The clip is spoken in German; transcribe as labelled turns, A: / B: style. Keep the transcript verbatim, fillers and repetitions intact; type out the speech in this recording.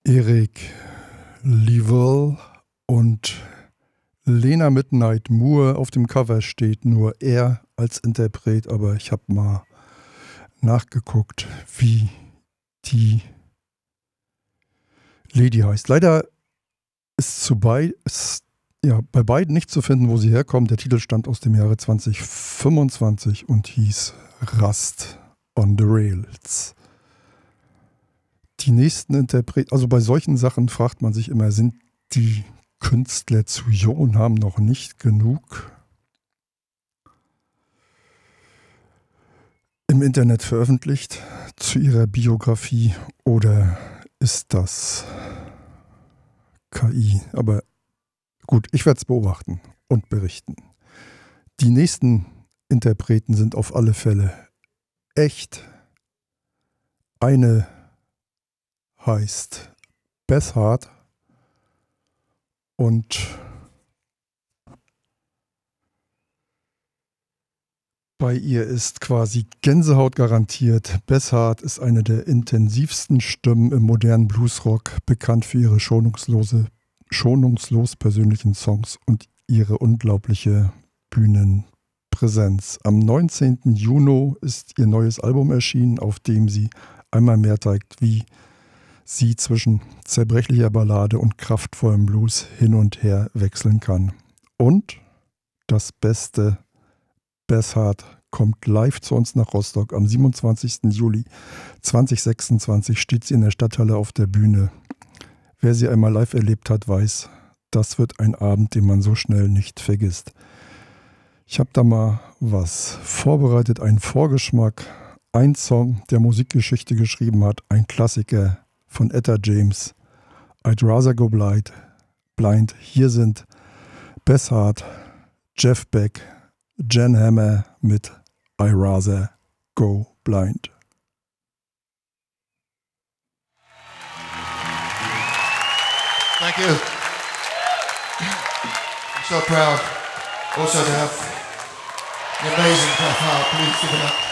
A: Eric Liesel und Lena Midnight Moore. Auf dem Cover steht nur er als Interpret, aber ich habe mal nachgeguckt, wie die Lady heißt. Leider ist, zu bei, ist ja, bei beiden nicht zu finden, wo sie herkommt. Der Titel stammt aus dem Jahre zwanzig fünfundzwanzig und hieß Rust on the Rails. Die nächsten Interpreten, also bei solchen Sachen fragt man sich immer, sind die Künstler zu jung und haben noch nicht genug im Internet veröffentlicht zu ihrer Biografie oder ist das K I? Aber gut, ich werde es beobachten und berichten. Die nächsten Interpreten sind auf alle Fälle echt. Eine heißt Beth Hart und bei ihr ist quasi Gänsehaut garantiert. Beth Hart ist eine der intensivsten Stimmen im modernen Bluesrock, bekannt für ihre schonungslose, schonungslos persönlichen Songs und ihre unglaubliche Bühnenpräsenz. Am neunzehnten Juni ist ihr neues Album erschienen, auf dem sie einmal mehr zeigt, wie sie zwischen zerbrechlicher Ballade und kraftvollem Blues hin und her wechseln kann. Und das Beste, Beth Hart kommt live zu uns nach Rostock. Am siebenundzwanzigsten Juli zweitausendsechsundzwanzig steht sie in der Stadthalle auf der Bühne. Wer sie einmal live erlebt hat, weiß, das wird ein Abend, den man so schnell nicht vergisst. Ich habe da mal was vorbereitet, einen Vorgeschmack, ein Song, der Musikgeschichte geschrieben hat, ein Klassiker von Etta James, I'd Rather Go Blind. Blind. Hier sind Beth Hart, Jeff Beck, Jan Hammer mit I'd Rather Go Blind.
B: Thank you. I'm so proud also to have the amazing Beth Hart. Please give it up.